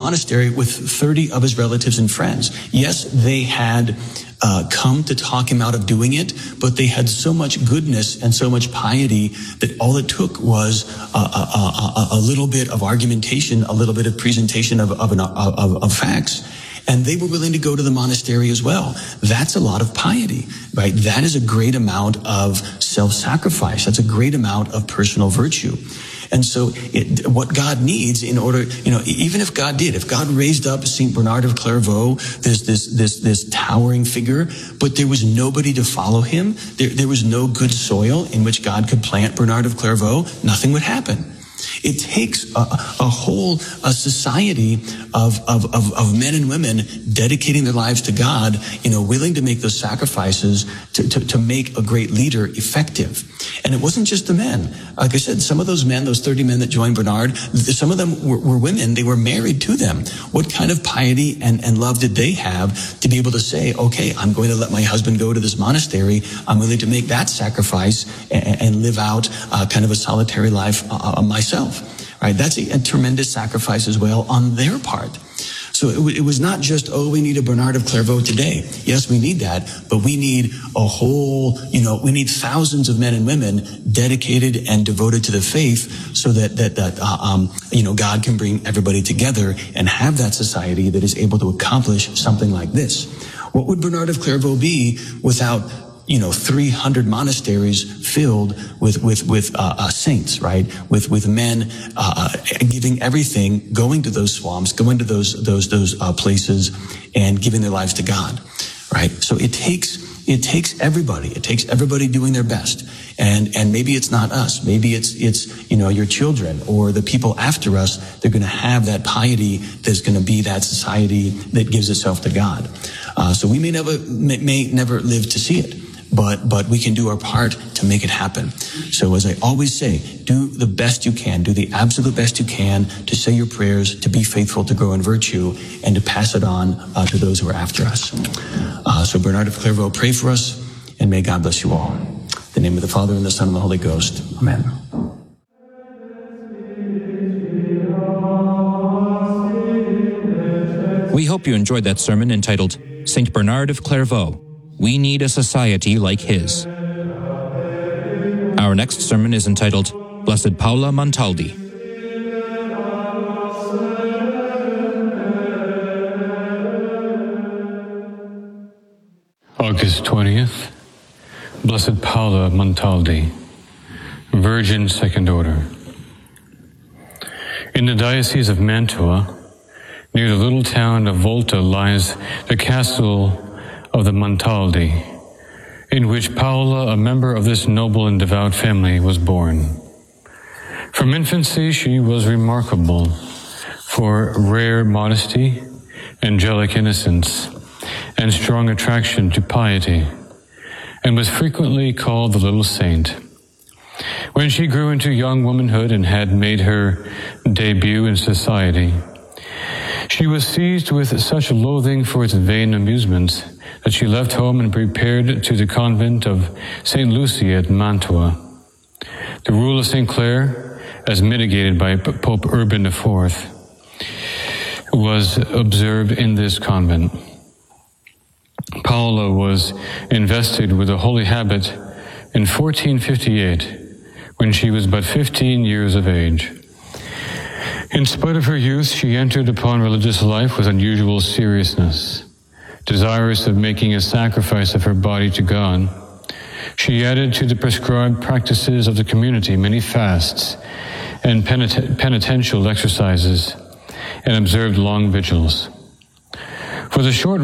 monastery with 30 of his relatives and friends. Yes, they had come to talk him out of doing it, but they had so much goodness and so much piety that all it took was a little bit of argumentation, a little bit of presentation of facts. And they were willing to go to the monastery as well. That's a lot of piety, right? That is a great amount of self-sacrifice. That's a great amount of personal virtue. And so what God needs in order, even if God raised up Saint Bernard of Clairvaux, there's this towering figure, but there was nobody to follow him. There was no good soil in which God could plant Bernard of Clairvaux. Nothing would happen. It takes a whole society of men and women dedicating their lives to God, willing to make those sacrifices to make a great leader effective. And it wasn't just the men. Like I said, some of those men, those 30 men that joined Bernard, some of them were women. They were married to them. What kind of piety and love did they have to be able to say, okay, I'm going to let my husband go to this monastery. I'm willing to make that sacrifice and live out kind of a solitary life myself. Right? That's a tremendous sacrifice as well on their part. So it was not just, we need a Bernard of Clairvaux today. Yes, we need that, but we need a whole, we need thousands of men and women dedicated and devoted to the faith so that God can bring everybody together and have that society that is able to accomplish something like this. What would Bernard of Clairvaux be without 300 monasteries filled with saints, right? With men giving everything, going to those swamps, going to those places, and giving their lives to God, right? So it takes everybody. It takes everybody doing their best, and maybe it's not us. Maybe it's your children or the people after us. They're going to have that piety. There's going to be that society that gives itself to God. So we may never live to see it. But we can do our part to make it happen. So as I always say, do the best you can, do the absolute best you can to say your prayers, to be faithful, to grow in virtue, and to pass it on to those who are after us. So Bernard of Clairvaux, pray for us, and may God bless you all. In the name of the Father, and the Son, and the Holy Ghost. Amen. We hope you enjoyed that sermon entitled, Saint Bernard of Clairvaux. We need a society like his. Our next sermon is entitled, Blessed Paula Montaldi. August 20th, Blessed Paula Montaldi, Virgin Second Order. In the Diocese of Mantua, near the little town of Volta, lies the castle of the Montaldi, in which Paula, a member of this noble and devout family, was born. From infancy, she was remarkable for rare modesty, angelic innocence, and strong attraction to piety, and was frequently called the Little Saint. When she grew into young womanhood and had made her debut in society, she was seized with such loathing for its vain amusements that she left home and prepared to the convent of St. Lucy at Mantua. The rule of St. Clare, as mitigated by Pope Urban IV, was observed in this convent. Paula was invested with the holy habit in 1458, when she was but 15 years of age. In spite of her youth, she entered upon religious life with unusual seriousness. Desirous of making a sacrifice of her body to God, she added to the prescribed practices of the community many fasts and penitential exercises, and observed long vigils. For the short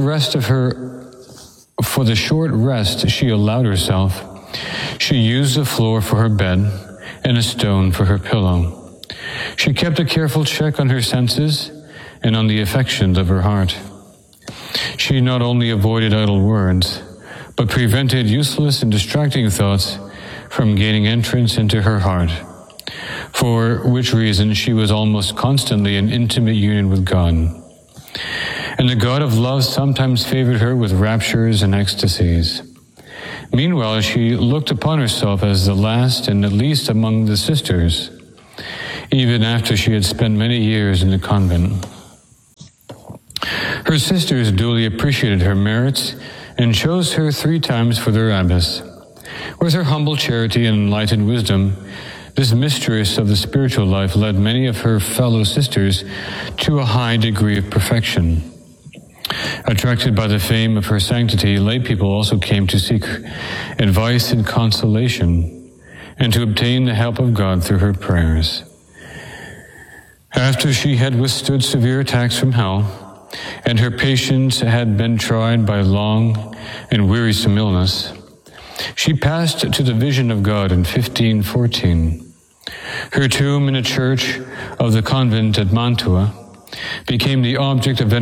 rest she allowed herself, she used the floor for her bed and a stone for her pillow. She kept a careful check on her senses and on the affections of her heart. She not only avoided idle words, but prevented useless and distracting thoughts from gaining entrance into her heart, for which reason she was almost constantly in intimate union with God. And the God of love sometimes favored her with raptures and ecstasies. Meanwhile, she looked upon herself as the last and the least among the sisters, even after she had spent many years in the convent. Her sisters duly appreciated her merits and chose her 3 times for their abbess. With her humble charity and enlightened wisdom, this mistress of the spiritual life led many of her fellow sisters to a high degree of perfection. Attracted by the fame of her sanctity, lay people also came to seek advice and consolation, and to obtain the help of God through her prayers. After she had withstood severe attacks from hell, and her patience had been tried by long and wearisome illness, she passed to the vision of God in 1514. Her tomb in a church of the convent at Mantua became the object of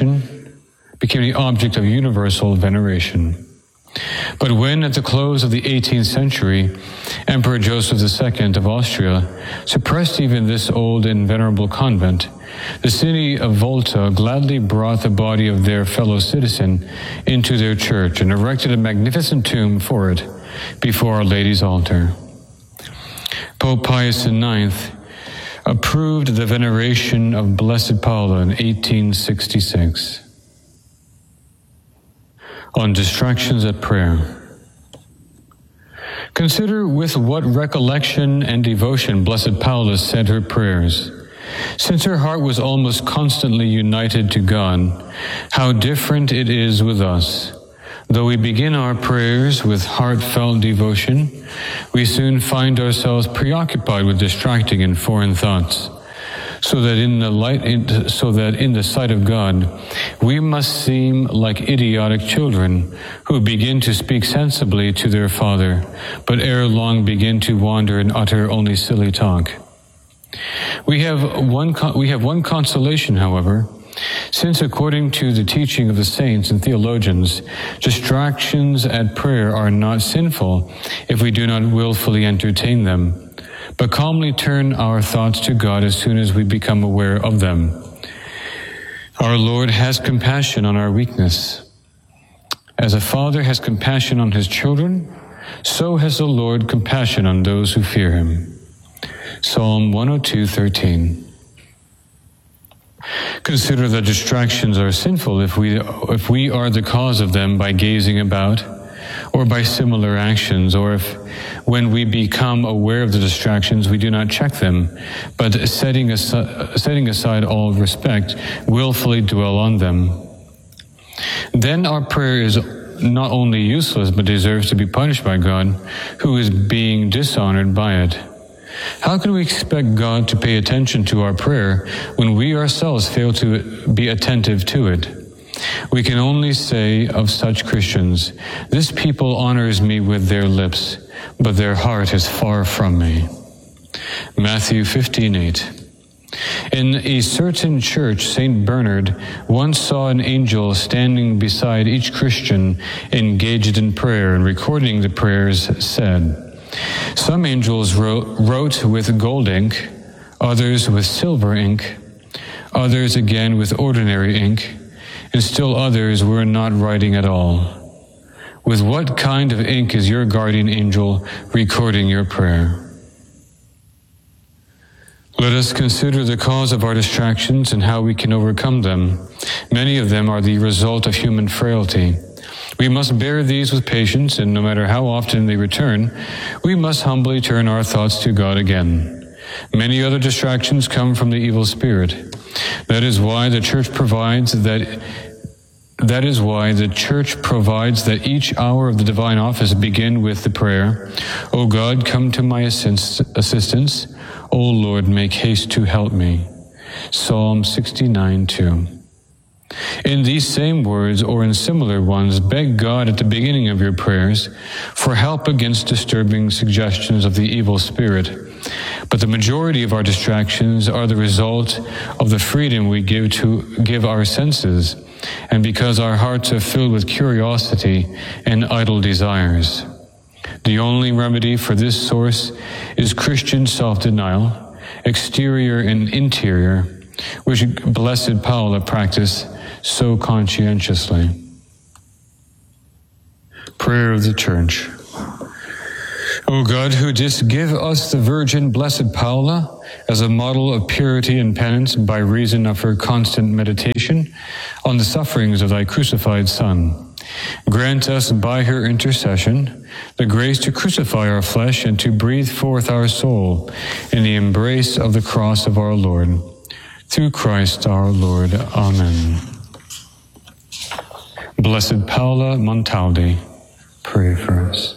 universal veneration. But when, at the close of the 18th century, Emperor Joseph II of Austria suppressed even this old and venerable convent, the city of Volta gladly brought the body of their fellow citizen into their church and erected a magnificent tomb for it before Our Lady's altar. Pope Pius IX approved the veneration of Blessed Paula in 1866. On distractions at prayer. Consider with what recollection and devotion Blessed Paula said her prayers. Since her heart was almost constantly united to God, how different it is with us. Though we begin our prayers with heartfelt devotion, we soon find ourselves preoccupied with distracting and foreign thoughts. So that in the sight of God, we must seem like idiotic children who begin to speak sensibly to their Father, but ere long begin to wander and utter only silly talk. We have one consolation, however, since according to the teaching of the saints and theologians, distractions at prayer are not sinful if we do not willfully entertain them, but calmly turn our thoughts to God as soon as we become aware of them. Our Lord has compassion on our weakness. As a father has compassion on his children, so has the Lord compassion on those who fear him. Psalm 102:13. Consider that distractions are sinful if we are the cause of them by gazing about, or by similar actions, or if when we become aware of the distractions we do not check them, but setting aside all respect, willfully dwell on them. Then our prayer is not only useless, but deserves to be punished by God, who is being dishonored by it. How can we expect God to pay attention to our prayer when we ourselves fail to be attentive to it? We can only say of such Christians, "This people honors me with their lips, but their heart is far from me." Matthew 15:8. In a certain church, St. Bernard once saw an angel standing beside each Christian engaged in prayer, and recording the prayers said, "Some angels wrote with gold ink, others with silver ink, others again with ordinary ink, and still others were not writing at all. With what kind of ink is your guardian angel recording your prayer?" Let us consider the cause of our distractions and how we can overcome them. Many of them are the result of human frailty. We must bear these with patience, and no matter how often they return, we must humbly turn our thoughts to God again. Many other distractions come from the evil spirit. That is why the Church provides that each hour of the divine office begin with the prayer, "O God, come to my assistance. O Lord, make haste to help me." Psalm 69:2. In these same words, or in similar ones, beg God at the beginning of your prayers for help against disturbing suggestions of the evil spirit. But the majority of our distractions are the result of the freedom we give our senses, and because our hearts are filled with curiosity and idle desires. The only remedy for this source is Christian self-denial, exterior and interior, which Blessed Paula practiced so conscientiously. Prayer of the Church. O God, who didst give us the Virgin Blessed Paula as a model of purity and penance by reason of her constant meditation on the sufferings of thy crucified Son, grant us by her intercession the grace to crucify our flesh and to breathe forth our soul in the embrace of the cross of our Lord. Through Christ our Lord. Amen. Blessed Paula Montaldi, pray for us.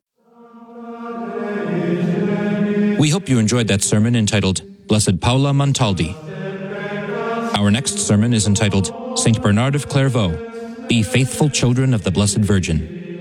We hope you enjoyed that sermon entitled Blessed Paula Montaldi. Our next sermon is entitled Saint Bernard of Clairvaux, Be Faithful Children of the Blessed Virgin.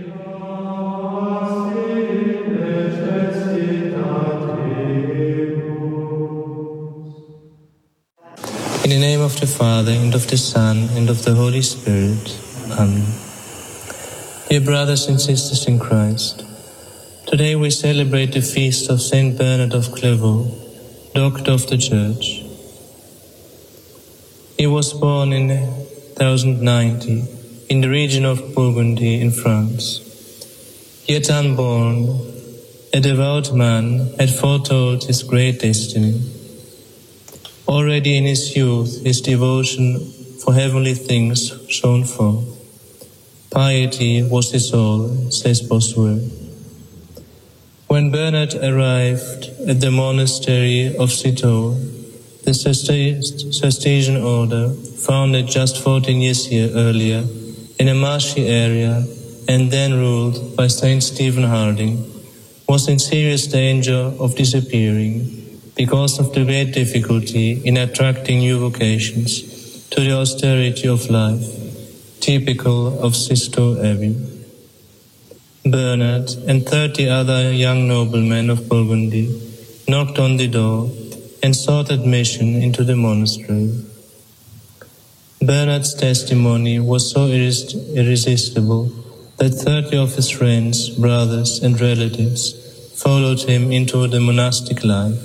In the name of the Father, and of the Son, and of the Holy Spirit. Amen. Dear brothers and sisters in Christ, today we celebrate the feast of Saint Bernard of Clairvaux, Doctor of the Church. He was born in 1090 in the region of Burgundy in France. Yet unborn, a devout man had foretold his great destiny. Already in his youth, his devotion for heavenly things shone forth. Piety was his all, says Bossuet. When Bernard arrived at the monastery of Citeaux, the Cistercian order, founded just 14 years earlier in a marshy area and then ruled by Saint Stephen Harding, was in serious danger of disappearing because of the great difficulty in attracting new vocations to the austerity of life, typical of Citeaux Abbey. Bernard and 30 other young noblemen of Burgundy knocked on the door and sought admission into the monastery. Bernard's testimony was so irresistible that 30 of his friends, brothers, and relatives followed him into the monastic life.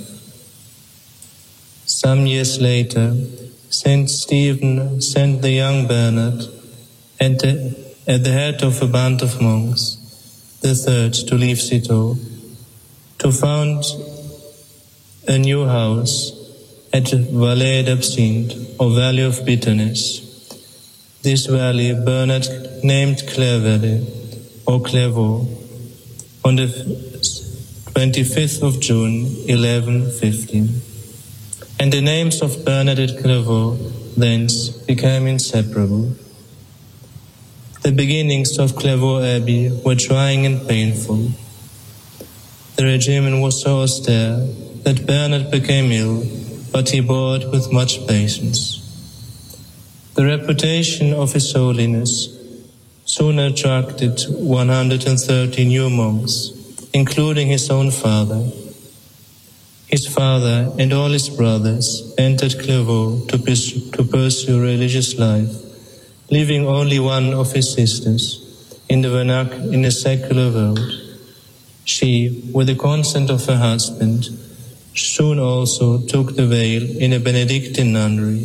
Some years later, Saint Stephen sent the young Bernard at the head of a band of monks, the third to leave Citeaux, to found a new house at Vallée d'Absinthe, or Valley of Bitterness. This valley Bernard named Clairvaux, or Clairvaux, on the 25th of June, 1115. And the names of Bernard at Clairvaux thence became inseparable. The beginnings of Clairvaux Abbey were trying and painful. The regimen was so austere that Bernard became ill, but he bore it with much patience. The reputation of his holiness soon attracted 130 new monks, including his own father. His father and all his brothers entered Clairvaux to pursue religious life, leaving only one of his sisters in the secular world. She, with the consent of her husband, soon also took the veil in a Benedictine nunnery.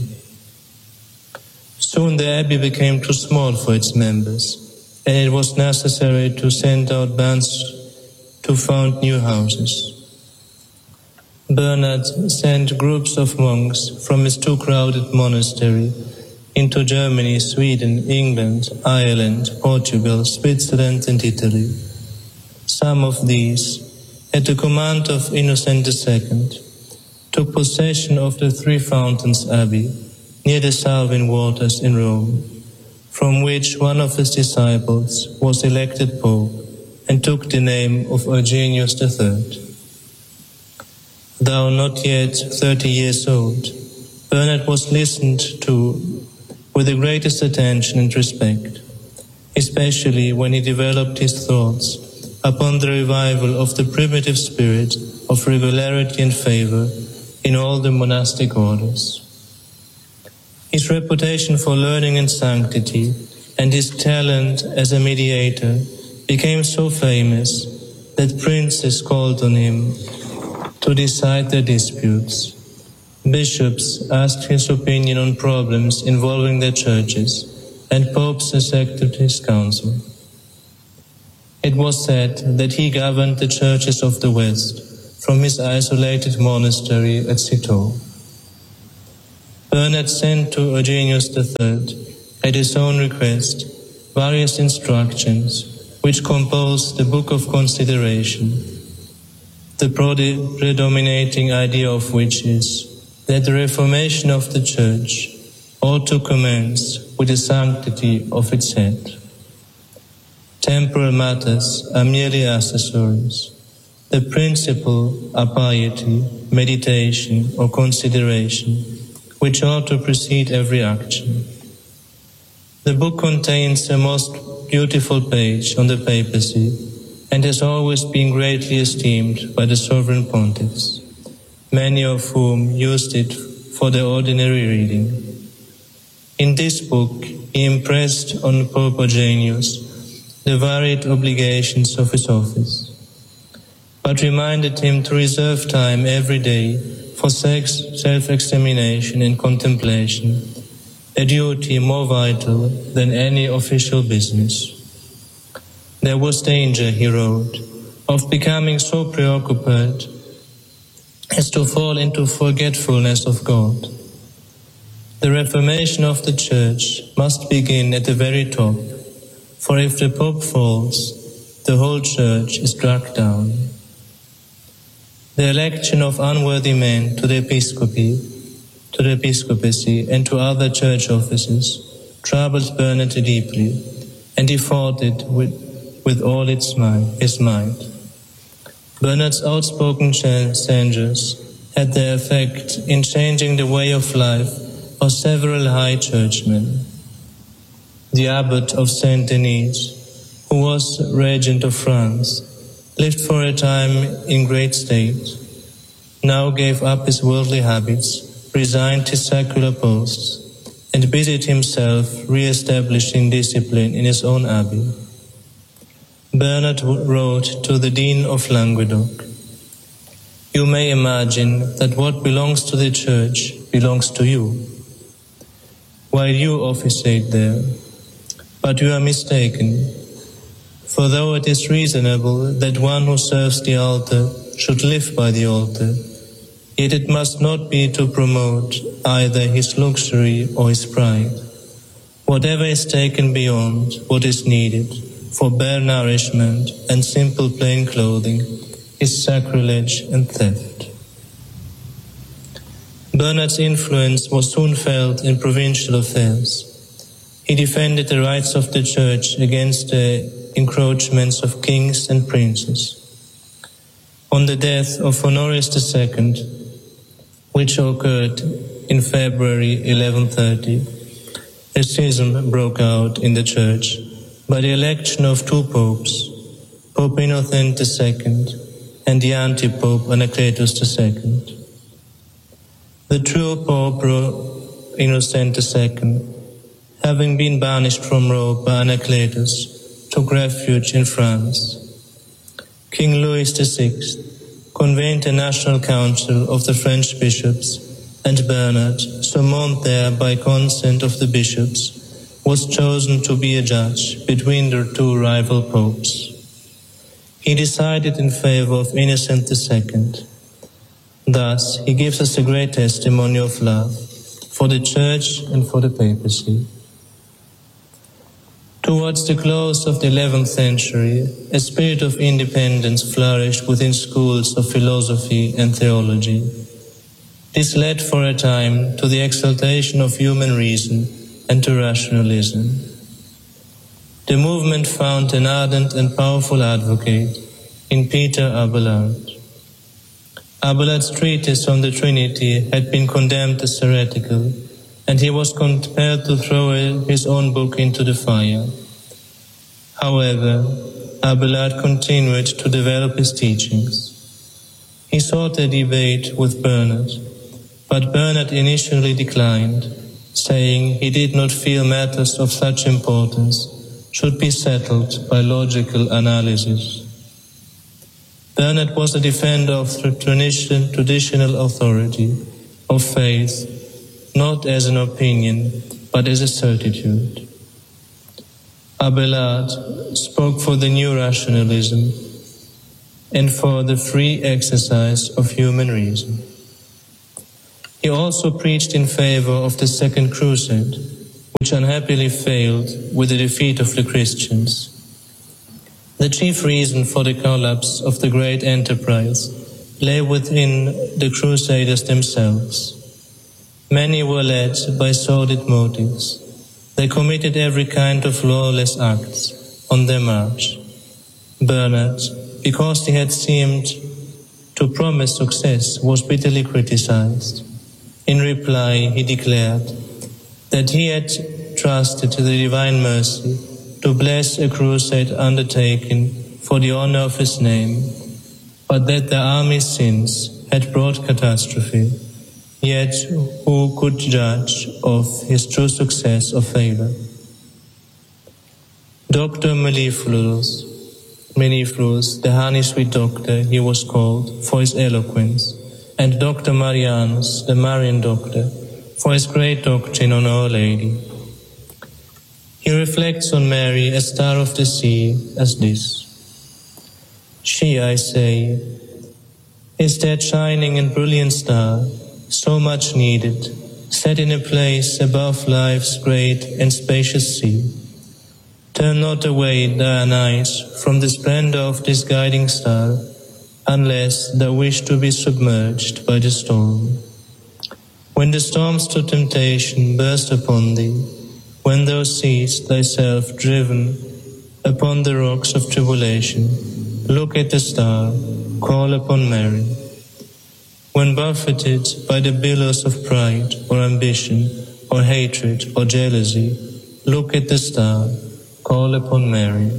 Soon the abbey became too small for its members, and it was necessary to send out bands to found new houses. Bernard sent groups of monks from his too crowded monastery into Germany, Sweden, England, Ireland, Portugal, Switzerland, and Italy. Some of these, at the command of Innocent II, took possession of the Three Fountains Abbey near the Salvin waters in Rome, from which one of his disciples was elected Pope and took the name of Eugenius III. Though not yet 30 years old, Bernard was listened to with the greatest attention and respect, especially when he developed his thoughts upon the revival of the primitive spirit of regularity and favor in all the monastic orders. His reputation for learning and sanctity and his talent as a mediator became so famous that princes called on him to decide their disputes. Bishops asked his opinion on problems involving their churches, and popes accepted his counsel. It was said that he governed the churches of the West from his isolated monastery at Citeaux. Bernard sent to Eugenius III, at his own request, various instructions which compose the Book of Consideration, the predominating idea of which is that the reformation of the Church ought to commence with the sanctity of its head. Temporal matters are merely accessories. The principle are piety, meditation, or consideration, which ought to precede every action. The book contains a most beautiful page on the papacy and has always been greatly esteemed by the sovereign pontiffs, many of whom used it for their ordinary reading. In this book, he impressed on Pope Eugenius the varied obligations of his office, but reminded him to reserve time every day for self-examination and contemplation, a duty more vital than any official business. There was danger, he wrote, of becoming so preoccupied as to fall into forgetfulness of God. The reformation of the Church must begin at the very top, for if the Pope falls, the whole Church is dragged down. The election of unworthy men to the episcopacy and to other church offices troubled Bernard deeply, and he fought it with all his might. Bernard's outspoken censures had their effect in changing the way of life of several high churchmen. The abbot of Saint Denis, who was regent of France, lived for a time in great state, now gave up his worldly habits, resigned his secular posts, and busied himself re-establishing discipline in his own abbey. Bernard wrote to the Dean of Languedoc, "You may imagine that what belongs to the Church belongs to you, while you officiate there. But you are mistaken, for though it is reasonable that one who serves the altar should live by the altar, yet it must not be to promote either his luxury or his pride. Whatever is taken beyond what is needed for bare nourishment and simple plain clothing is sacrilege and theft." Bernard's influence was soon felt in provincial affairs. He defended the rights of the Church against the encroachments of kings and princes. On the death of Honorius II, which occurred in February 1130, a schism broke out in the Church by the election of two popes, Pope Innocent II and the anti-Pope Anacletus II. The true Pope Innocent II, having been banished from Rome by Anacletus, took refuge in France. King Louis VI convened a national council of the French bishops, and Bernard, summoned there by consent of the bishops, was chosen to be a judge between the two rival popes. He decided in favor of Innocent II. Thus, he gives us a great testimony of love for the Church and for the papacy. Towards the close of the 11th century, a spirit of independence flourished within schools of philosophy and theology. This led for a time to the exaltation of human reason and to rationalism. The movement found an ardent and powerful advocate in Peter Abelard. Abelard's treatise on the Trinity had been condemned as heretical, and he was compelled to throw his own book into the fire. However, Abelard continued to develop his teachings. He sought a debate with Bernard, but Bernard initially declined, saying he did not feel matters of such importance should be settled by logical analysis. Bernard was a defender of traditional authority, of faith, not as an opinion, but as a certitude. Abelard spoke for the new rationalism and for the free exercise of human reason. He also preached in favor of the Second Crusade, which unhappily failed with the defeat of the Christians. The chief reason for the collapse of the great enterprise lay within the Crusaders themselves. Many were led by sordid motives. They committed every kind of lawless acts on their march. Bernard, because he had seemed to promise success, was bitterly criticized. In reply, he declared that he had trusted to the divine mercy to bless a crusade undertaken for the honor of his name, but that the army's sins had brought catastrophe. Yet who could judge of his true success or failure? Dr. Mellifluus, the honey-sweet doctor he was called for his eloquence, and Dr. Marianus, the Marian doctor, for his great doctrine on Our Lady. He reflects on Mary, a star of the sea, as this. She, I say, is that shining and brilliant star, so much needed, set in a place above life's great and spacious sea. Turn not away thine eyes from the splendor of this guiding star, unless thou wish to be submerged by the storm. When the storms to temptation burst upon thee, when thou seest thyself driven upon the rocks of tribulation, look at the star, call upon Mary. When buffeted by the billows of pride or ambition or hatred or jealousy, look at the star, call upon Mary.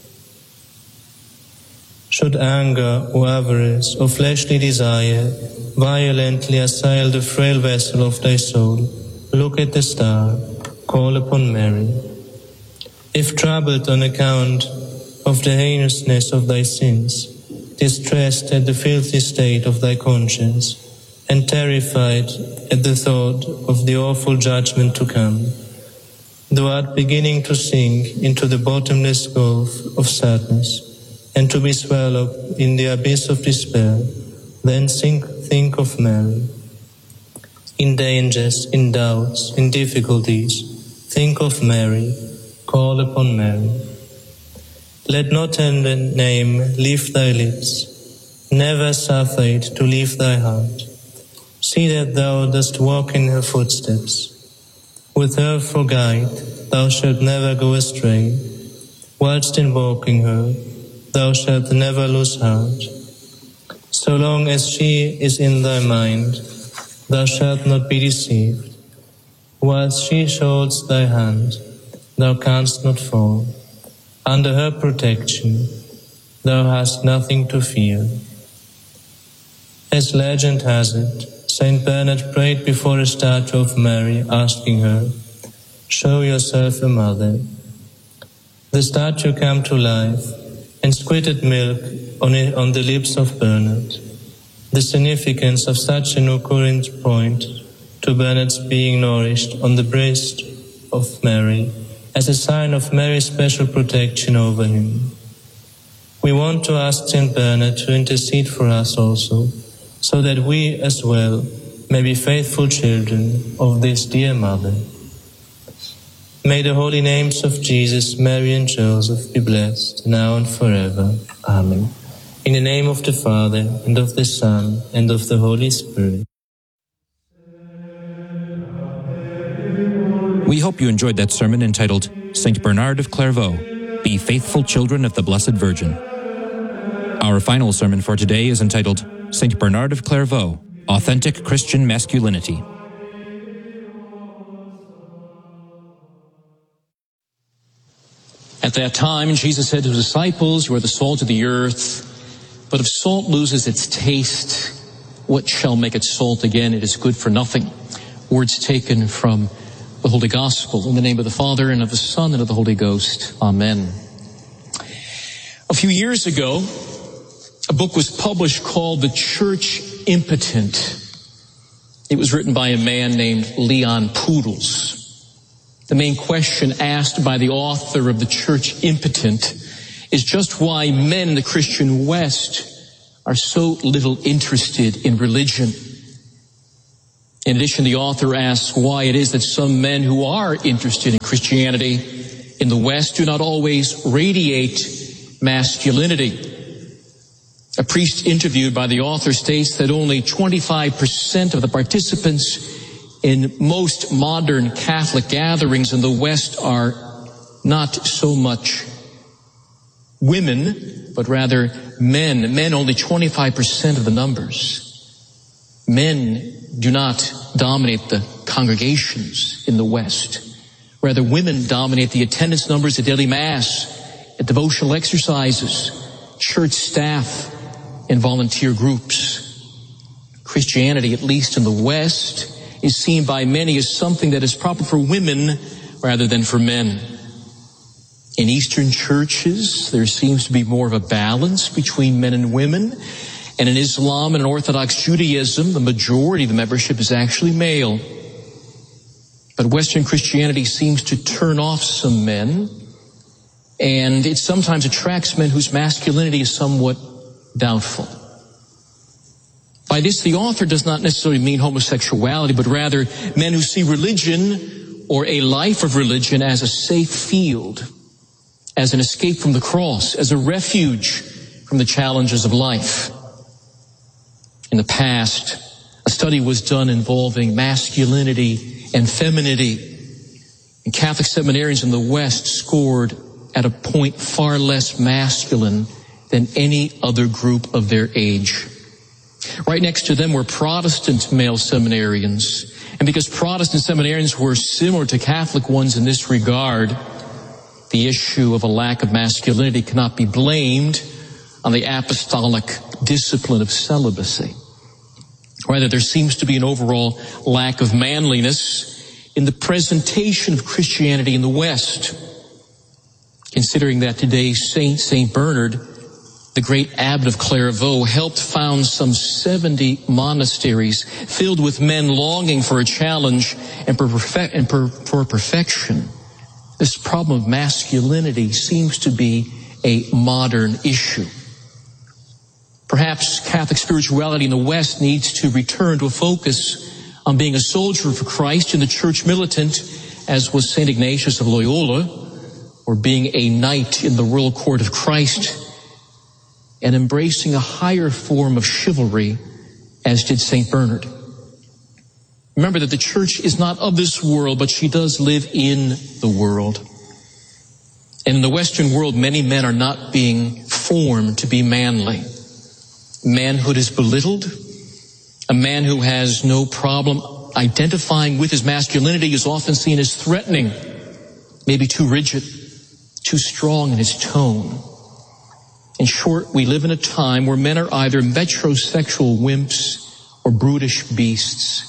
Should anger or avarice or fleshly desire violently assail the frail vessel of thy soul, look at the star, call upon Mary. If troubled on account of the heinousness of thy sins, distressed at the filthy state of thy conscience, and terrified at the thought of the awful judgment to come, thou art beginning to sink into the bottomless gulf of sadness, and to be swallowed in the abyss of despair, then think of Mary. In dangers, in doubts, in difficulties, think of Mary, call upon Mary. Let not her name leave thy lips, never suffer it to leave thy heart. See that thou dost walk in her footsteps. With her for guide, thou shalt never go astray. Whilst in walking her, thou shalt never lose heart. So long as she is in thy mind, thou shalt not be deceived. Whilst she holds thy hand, thou canst not fall. Under her protection, thou hast nothing to fear. As legend has it, Saint Bernard prayed before a statue of Mary, asking her, "Show yourself a mother." The statue came to life and squirted milk on the lips of Bernard. The significance of such an occurrent point to Bernard's being nourished on the breast of Mary as a sign of Mary's special protection over him. We want to ask Saint Bernard to intercede for us also, so that we as well may be faithful children of this dear Mother. May the holy names of Jesus, Mary and Joseph be blessed now and forever. Amen. In the name of the Father, and of the Son, and of the Holy Spirit. We hope you enjoyed that sermon entitled Saint Bernard of Clairvaux, Be Faithful Children of the Blessed Virgin. Our final sermon for today is entitled Saint Bernard of Clairvaux, Authentic Christian Masculinity. At that time, Jesus said to his disciples, "You are the salt of the earth, but if salt loses its taste, what shall make it salt again? It is good for nothing." Words taken from the Holy Gospel. In the name of the Father, and of the Son, and of the Holy Ghost. Amen. A few years ago, a book was published called The Church Impotent. It was written by a man named Leon Poodles. The main question asked by the author of The Church Impotent is just why men in the Christian West are so little interested in religion. In addition, the author asks why it is that some men who are interested in Christianity in the West do not always radiate masculinity. A priest interviewed by the author states that only 25% of the participants in most modern Catholic gatherings in the West are not so much women, but rather men. Men, only 25% of the numbers. Men do not dominate the congregations in the West. Rather, women dominate the attendance numbers at daily Mass, at devotional exercises, church staff, and volunteer groups. Christianity, at least in the West, is seen by many as something that is proper for women rather than for men. In Eastern churches, there seems to be more of a balance between men and women. And in Islam and Orthodox Judaism, the majority of the membership is actually male. But Western Christianity seems to turn off some men, and it sometimes attracts men whose masculinity is somewhat doubtful. By this, the author does not necessarily mean homosexuality, but rather men who see religion or a life of religion as a safe field, as an escape from the cross, as a refuge from the challenges of life. In the past, a study was done involving masculinity and femininity, and Catholic seminarians in the West scored at a point far less masculine than any other group of their age. Right next to them were Protestant male seminarians, and because Protestant seminarians were similar to Catholic ones in this regard, the issue of a lack of masculinity cannot be blamed on the apostolic discipline of celibacy. Rather, there seems to be an overall lack of manliness in the presentation of Christianity in the West. Considering that today's saint, St. Bernard, the great abbot of Clairvaux, helped found some 70 monasteries filled with men longing for a challenge and for perfection, this problem of masculinity seems to be a modern issue. Perhaps Catholic spirituality in the West needs to return to a focus on being a soldier for Christ in the church militant, as was St. Ignatius of Loyola, or being a knight in the royal court of Christ, and embracing a higher form of chivalry, as did St. Bernard. Remember that the church is not of this world, but she does live in the world. And in the Western world, many men are not being formed to be manly. Manhood is belittled. A man who has no problem identifying with his masculinity is often seen as threatening, maybe too rigid, too strong in his tone. In short, we live in a time where men are either metrosexual wimps or brutish beasts.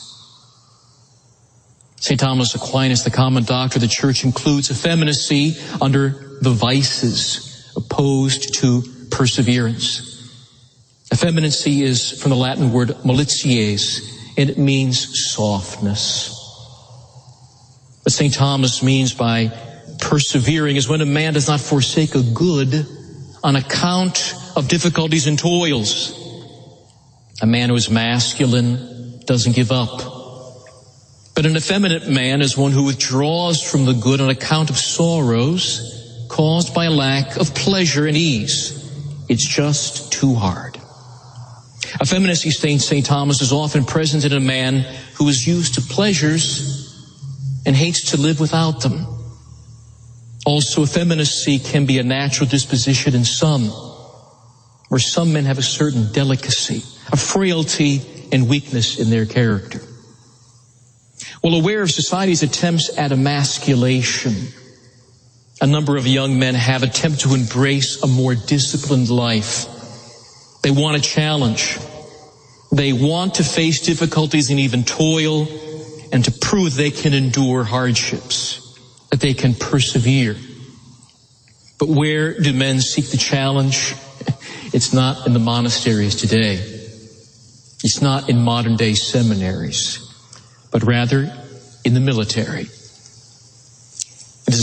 St. Thomas Aquinas, the common doctor of the church, includes effeminacy under the vices opposed to perseverance. Effeminacy is from the Latin word malities, and it means softness. What St. Thomas means by persevering is when a man does not forsake a good on account of difficulties and toils. A man who is masculine doesn't give up. But an effeminate man is one who withdraws from the good on account of sorrows caused by a lack of pleasure and ease. It's just too hard. Effeminacy, St. Thomas, is often present in a man who is used to pleasures and hates to live without them. Also, effeminacy can be a natural disposition in some, where some men have a certain delicacy, a frailty and weakness in their character. Well, aware of society's attempts at emasculation, a number of young men have attempted to embrace a more disciplined life. They want a challenge. They want to face difficulties and even toil, and to prove they can endure hardships, that they can persevere. But where do men seek the challenge? It's not in the monasteries today. It's not in modern-day seminaries, but rather in the military.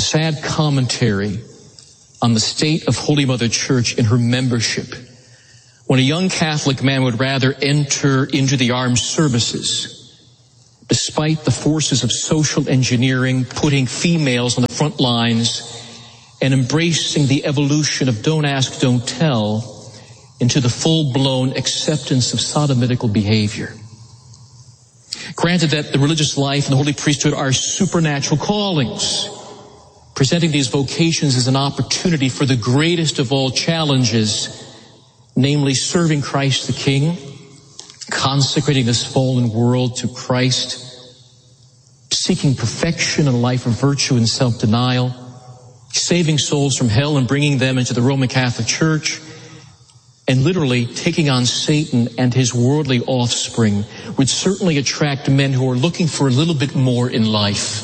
sad commentary on the state of Holy Mother Church and her membership, when a young Catholic man would rather enter into the armed services, despite the forces of social engineering putting females on the front lines and embracing the evolution of don't ask, don't tell into the full-blown acceptance of sodomitical behavior. Granted that the religious life and the holy priesthood are supernatural callings, presenting these vocations as an opportunity for the greatest of all challenges, namely serving Christ the King, consecrating this fallen world to Christ, seeking perfection in a life of virtue and self-denial, saving souls from hell and bringing them into the Roman Catholic Church, and literally taking on Satan and his worldly offspring would certainly attract men who are looking for a little bit more in life.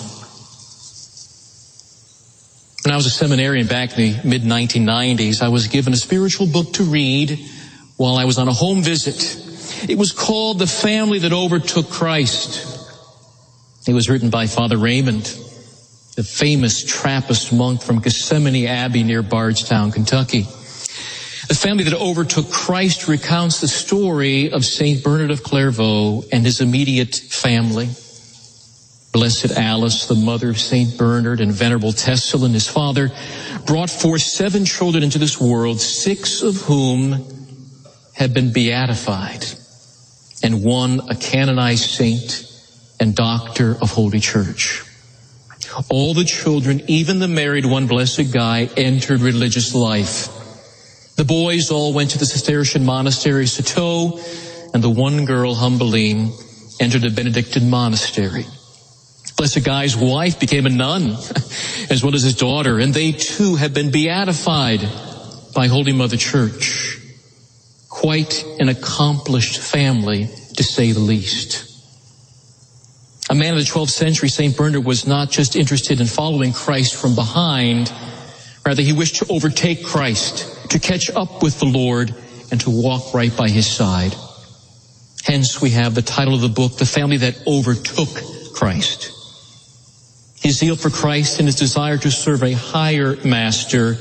When I was a seminarian back in the mid-1990s, I was given a spiritual book to read while I was on a home visit. It was called The Family That Overtook Christ. It was written by Father Raymond, the famous Trappist monk from Gethsemane Abbey near Bardstown, Kentucky. The Family That Overtook Christ recounts the story of St. Bernard of Clairvaux and his immediate family. Blessed Alice, the mother of St. Bernard, and Venerable Tessalin, his father, brought forth 7 children into this world, 6 of whom have been beatified, and 1 a canonized saint and doctor of Holy Church. All the children, even the married one, Blessed Guy, entered religious life. The boys all went to the Cistercian monastery Citeaux, and the one girl, Humbeline, entered a Benedictine monastery. Blessed Guy's wife became a nun, as well as his daughter, and they too have been beatified by Holy Mother Church. Quite an accomplished family, to say the least. A man of the 12th century, St. Bernard was not just interested in following Christ from behind, rather he wished to overtake Christ, to catch up with the Lord, and to walk right by his side. Hence we have the title of the book, The Family That Overtook Christ. His zeal for Christ and his desire to serve a higher master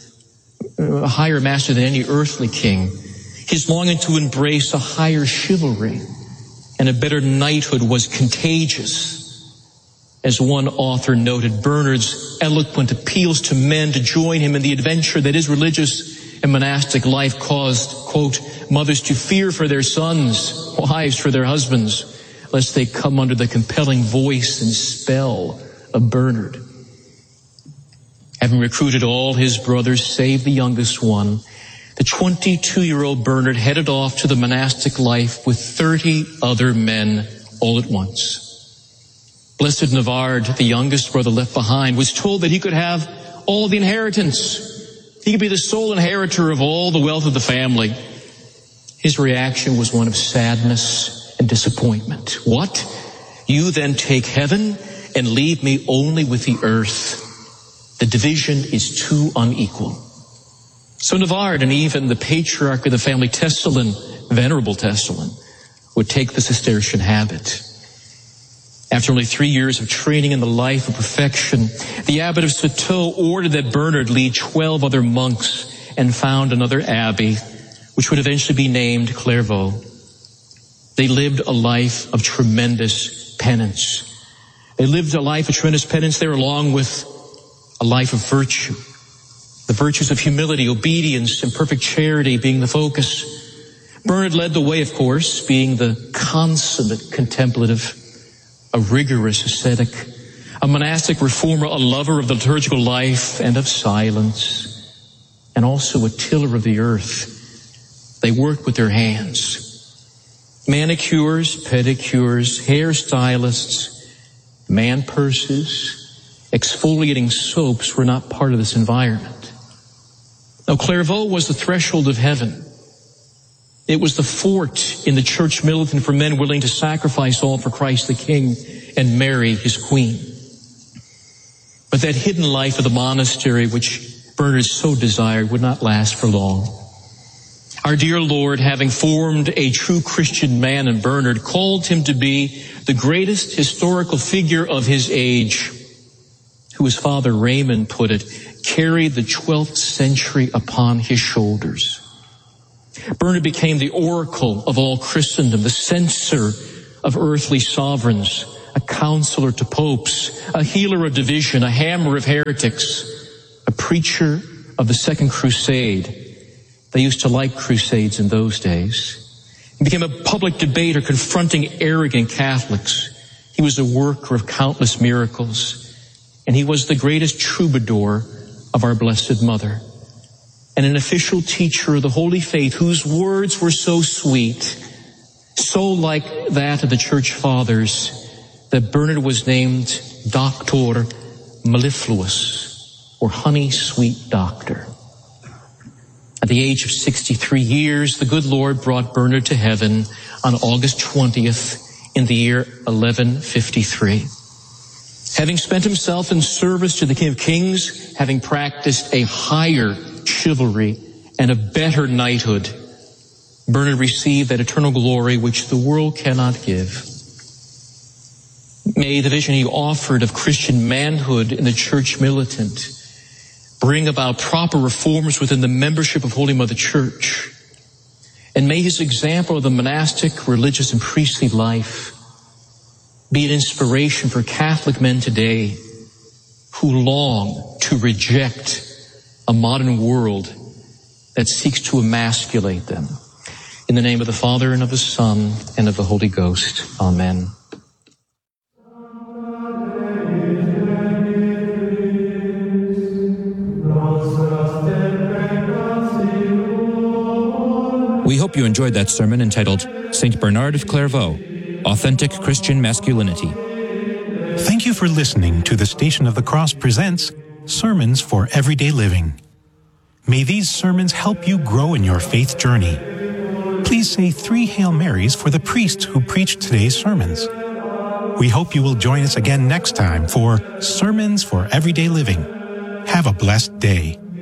than any earthly king, his longing to embrace a higher chivalry and a better knighthood was contagious. As one author noted, Bernard's eloquent appeals to men to join him in the adventure that is religious and monastic life caused, quote, mothers to fear for their sons, wives for their husbands, lest they come under the compelling voice and spell of Bernard. Having recruited all his brothers save the youngest one, the 22-year-old Bernard headed off to the monastic life with 30 other men all at once. Blessed Navard, the youngest brother left behind, was told that he could have all the inheritance. He could be the sole inheritor of all the wealth of the family. His reaction was one of sadness and disappointment. What? You then take heaven and leave me only with the earth. The division is too unequal. So Navard and even the patriarch of the family, Tessalin, Venerable Tessalin, would take the Cistercian habit. After only 3 years of training in the life of perfection, the abbot of Citeaux ordered that Bernard lead 12 other monks and found another abbey, which would eventually be named Clairvaux. They lived a life of tremendous penance. They lived a life of tremendous penance there along with a life of virtue. The virtues of humility, obedience, and perfect charity being the focus. Bernard led the way, of course, being the consummate contemplative, a rigorous ascetic, a monastic reformer, a lover of the liturgical life and of silence, and also a tiller of the earth. They worked with their hands. Manicures, pedicures, hairstylists, man purses, exfoliating soaps were not part of this environment. Now, Clairvaux was the threshold of heaven. It was the fort in the church militant for men willing to sacrifice all for Christ the King and Mary, his queen. But that hidden life of the monastery, which Bernard so desired, would not last for long. Our dear Lord, having formed a true Christian man in Bernard, called him to be the greatest historical figure of his age, who who, as Father Raymond put it, carried the 12th century upon his shoulders. Bernard became the oracle of all Christendom, the censor of earthly sovereigns, a counselor to popes, a healer of division, a hammer of heretics, a preacher of the Second Crusade. They used to like crusades in those days. He became a public debater confronting arrogant Catholics. He was a worker of countless miracles, and he was the greatest troubadour of our Blessed Mother, and an official teacher of the Holy Faith whose words were so sweet, so like that of the Church Fathers, that Bernard was named Doctor Mellifluous, or honey sweet doctor. At the age of 63 years, the good Lord brought Bernard to heaven on August 20th in the year 1153. Having spent himself in service to the King of Kings, having practiced a higher chivalry and a better knighthood, Bernard received that eternal glory which the world cannot give. May the vision he offered of Christian manhood in the church militant bring about proper reforms within the membership of Holy Mother Church. And may his example of the monastic, religious, and priestly life be an inspiration for Catholic men today who long to reject a modern world that seeks to emasculate them. In the name of the Father, and of the Son, and of the Holy Ghost. Amen. We hope you enjoyed that sermon entitled Saint Bernard of Clairvaux, Authentic Christian Masculinity. Thank you for listening to the Station of the Cross presents Sermons for Everyday Living. May these sermons help you grow in your faith journey. Please say 3 Hail Marys for the priests who preached today's sermons. We hope you will join us again next time for Sermons for Everyday Living. Have a blessed day.